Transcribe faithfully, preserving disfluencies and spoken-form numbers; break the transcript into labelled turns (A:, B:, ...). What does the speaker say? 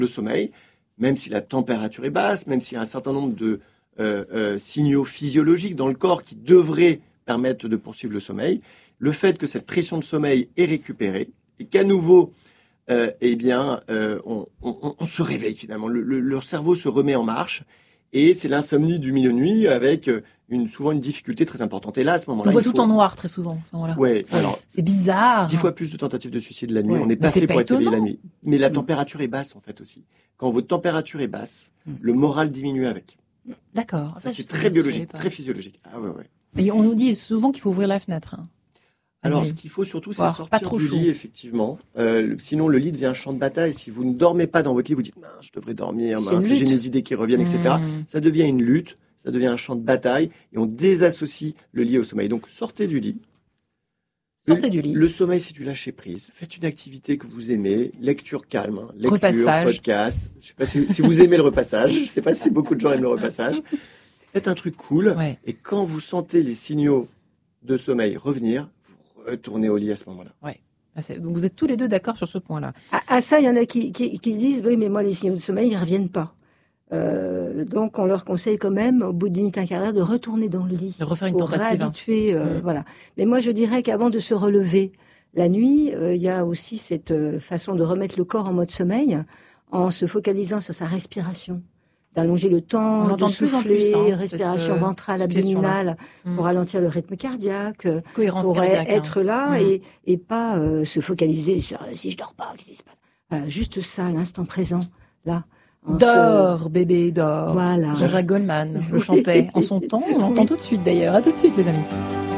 A: le sommeil, même si la température est basse, même s'il y a un certain nombre de euh, euh, signaux physiologiques dans le corps qui devraient permettre de poursuivre le sommeil, le fait que cette pression de sommeil est récupérée et qu'à nouveau, euh, eh bien, euh, on, on, on se réveille finalement, le, le, le cerveau se remet en marche et c'est l'insomnie du milieu de nuit avec une, souvent une difficulté très importante. Et là, à ce moment-là,
B: on voit
A: il
B: tout
A: faut...
B: en noir très souvent. À ce moment-là.
A: Ouais, alors
B: c'est bizarre.
A: Dix fois plus de tentatives de suicide la nuit.
B: Ouais.
A: On n'est pas
B: Mais
A: fait
B: c'est
A: pour
B: pas
A: être éveillé
B: étonnant.
A: la nuit. Mais la
B: Mm.
A: température est basse en fait aussi. Quand votre température est basse,
B: Mm.
A: le moral diminue avec.
B: D'accord.
A: Ça,
B: Ça,
A: c'est
B: je
A: très
B: savais- je
A: biologique,
B: savais pas.
A: très physiologique. Ah ouais, ouais.
B: Et on nous dit souvent qu'il faut ouvrir la fenêtre. Hein, la
A: Alors,
B: nuit.
A: ce qu'il faut surtout, c'est
B: Voir,
A: sortir
B: pas trop
A: du
B: chaud.
A: lit, effectivement. Euh, le- sinon, le lit devient un champ de bataille. Si vous ne dormez pas dans votre lit, vous dites, mince, je devrais dormir,
C: C'est
A: mince,
C: une
A: j'ai
C: lutte.
A: mes idées qui reviennent, et cetera.
B: Mm.
A: Ça devient une lutte, ça devient un champ de bataille, et on désassocie le lit au sommeil. Donc, sortez du lit.
B: Sortez
A: Le-
B: du lit.
A: Le sommeil, c'est du lâcher prise. Faites une activité que vous aimez, lecture calme, hein. Lecture,
B: Repassage.
A: podcast. Je sais pas si, si vous aimez le repassage. Je sais pas si beaucoup de gens aiment le repassage. Faites un truc cool.
B: Ouais.
A: Et quand vous sentez les signaux de sommeil revenir, vous retournez au lit à ce moment-là.
B: Ah, c'est- Donc vous êtes tous les deux d'accord sur ce point-là.
C: À, à ça, il y en a qui, qui, qui disent, oui, mais moi, les signaux de sommeil, ils ne reviennent pas. Euh, donc, on leur conseille quand même, au bout d'une minute, un quart d'heure, de retourner dans le lit.
B: De refaire une
C: pour
B: tentative. hein.
C: réhabituer, euh,
B: Mm.
C: voilà. Mais moi, je dirais qu'avant de se relever la nuit, euh, il y a aussi cette euh, façon de remettre le corps en mode sommeil en se focalisant sur sa respiration, d'allonger le
B: On
C: temps,
B: l'entend
C: de
B: de plus en
C: souffler,
B: plus, hein,
C: respiration
B: cette, euh,
C: ventrale,
B: suggestion-là.
C: abdominale,
B: Mm.
C: pour ralentir le rythme cardiaque, euh,
B: Cohérence
C: pour
B: cardiaque. hein.
C: être là
B: Mm.
C: et, et pas euh, se focaliser sur euh, si je dors pas, qu'est-ce qui se passe. Voilà, juste ça, l'instant présent, là. en se-
B: Dors, bébé, dors.
C: Voilà.
B: Jean-Jacques Goldman le chantait en son temps. On l'entend tout de suite d'ailleurs. À tout de suite, les amis.